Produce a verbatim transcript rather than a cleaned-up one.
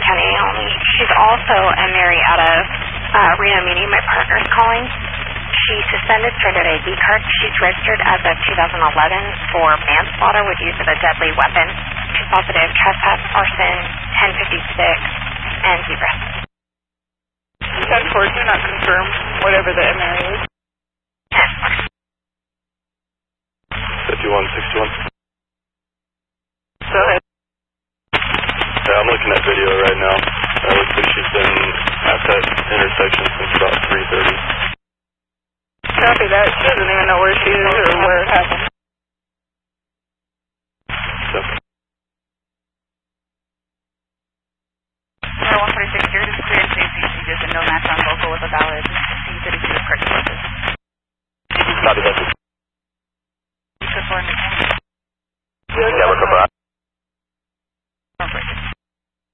County only. She's also a Mary out of uh, Reno Muni. My partner's calling. She's suspended stranded I D card. She's registered as of two thousand eleven for manslaughter with use of a deadly weapon. She's positive trespass, arson, ten fifty-six, and zebra. ten four, do not confirm whatever the M R A is. ten. fifty-one sixty-one.